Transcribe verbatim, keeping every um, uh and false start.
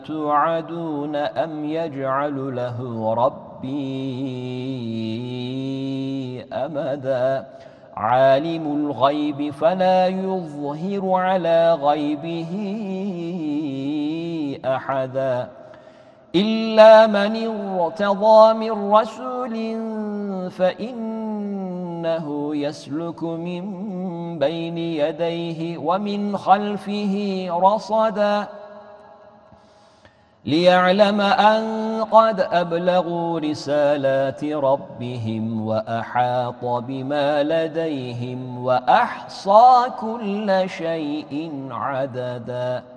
توعدون أم يجعل له ربي أمدا عالم الغيب فلا يظهر على غيبه أحدا إلا من ارتضى من رسول فإنه يسلك من بين يديه ومن خلفه رصدا ليعلم أن قد أبلغوا رسالات ربهم وأحاط بما لديهم وأحصى كل شيء عددا